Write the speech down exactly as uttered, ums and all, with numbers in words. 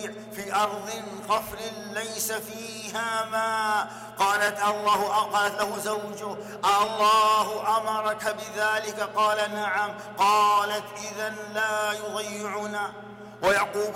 يضيع في أرض قفر ليس فيها ماء. قالت الله قالت له زوجه: الله أمرك بذلك؟ قال: نعم. قالت: إذن لا يضيعنا. ويعقوب